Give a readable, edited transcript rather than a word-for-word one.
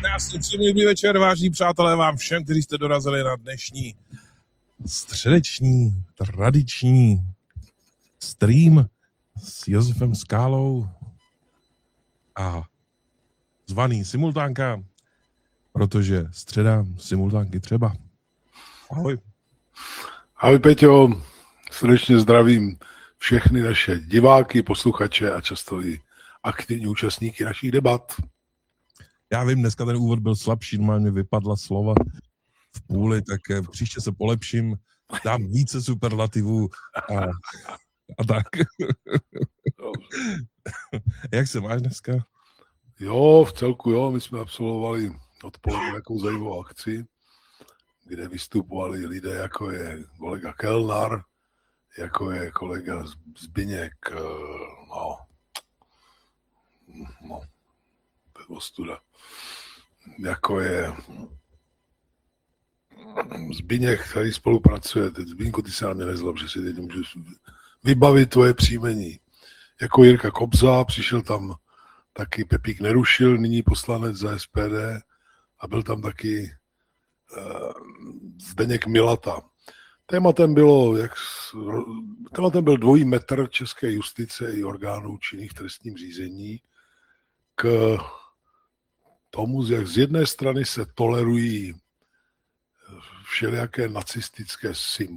Krásný příjemný večer, vážení přátelé, vám všem, kteří jste dorazili na dnešní středeční, tradiční stream s Josefem Skálou a zvaný simultánka, protože středa simultánky třeba. Ahoj. Ahoj Peťo, srdečně zdravím všechny naše diváky, posluchače a často i aktivní účastníky našich debat. Já vím, dneska ten úvod byl slabší, normálně vypadla slova v půli, tak příště se polepším, dám více superlativů a tak. Jak se máš dneska? Jo, v celku jo, my jsme absolvovali odpoledne takovou zajímavou akci, kde vystupovali lidé, jako je kolega Kellnar, jako je kolega Zbyněk, to je ostuda, jako je Zbyněk, který spolupracuje, teď Zbyňku, ty se na mě nezlob, že si teď můžu vybavit tvoje příjmení. Jako Jirka Kobza, přišel tam taky Pepík Nerušil, nyní poslanec za SPD, a byl tam taky Zdeněk Milata. Tématem byl dvojí metr české justice i orgánů činných v trestním řízení k tomu, jak z jedné strany se tolerují všelijaké nacistické